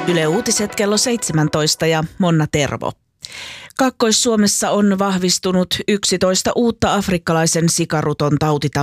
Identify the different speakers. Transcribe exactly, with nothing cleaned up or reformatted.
Speaker 1: Yle Uutiset kello seitsemäntoista ja Monna Tervo. Kaakkois-Suomessa on vahvistunut yksitoista uutta afrikkalaisen sikaruton tautitapauksen